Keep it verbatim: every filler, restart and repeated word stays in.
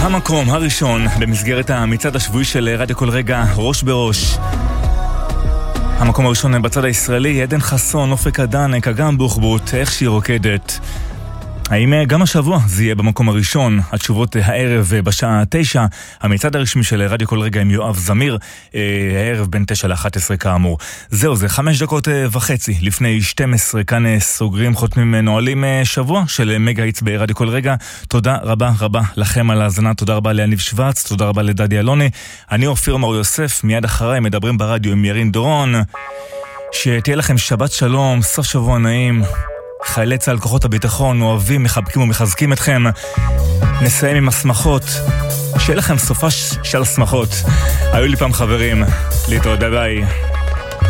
המקום הראשון במסגרת המצעד השבועי של רדיו כל רגע, ראש בראש. המקום הראשון בצד הישראלי, עדן חסון, אופק עדן, כגם בוחבוט, איך שהיא רוקדת. האם גם השבוע זה יהיה במקום הראשון? התשובות הערב בשעה תשע, המצעד הרשמי של רדיו כל רגע עם יואב זמיר, הערב בין תשע לאחת עשרה כאמור. זהו זה, חמש דקות וחצי לפני שתים עשרה, כאן סוגרים, חותמים, נועלים שבוע של מגה היטס ברדיו כל רגע. תודה רבה רבה לכם על ההזנה, תודה רבה לאניב שוורץ, תודה רבה לדדי אלוני. אני אופיר מור יוסף, מיד אחריי מדברים ברדיו עם ירין דורון. שתהיה לכם שבת שלום, סוף שבוע נעים. חיילי צה"ל, כוחות הביטחון, אוהבים, מחבקים ומחזקים אתכם. נסיים עם הסמכות. שיהיה לכם סופה של הסמכות. היו לי פעם חברים. להתראות, ביי.